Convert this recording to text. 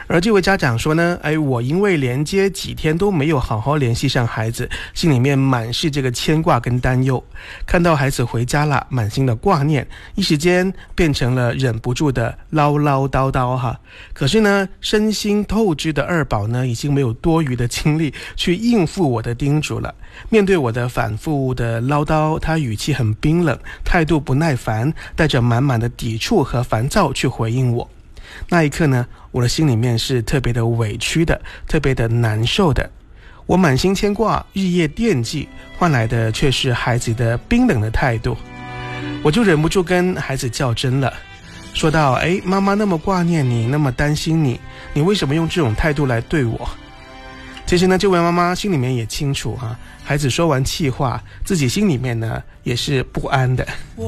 而这位家长说呢，我因为连接几天都没有好好联系上孩子，心里面满是这个牵挂跟担忧，看到孩子回家了，满心的挂念，一时间变成了忍不住的唠唠叨叨哈。可是呢，身心透支的二宝呢，已经没有多余的精力去应付我的叮嘱了。面对我的反复的唠叨，他语气很冰冷，态度不耐烦，带着满满的抵触和烦躁去回应我。那一刻呢，我的心里面是特别的委屈的，特别的难受的。我满心牵挂，日夜惦记，换来的却是孩子的冰冷的态度。我就忍不住跟孩子较真了，说道：妈妈那么挂念你，那么担心你，你为什么用这种态度来对我？其实呢，这位妈妈心里面也清楚孩子说完气话，自己心里面呢也是不安的。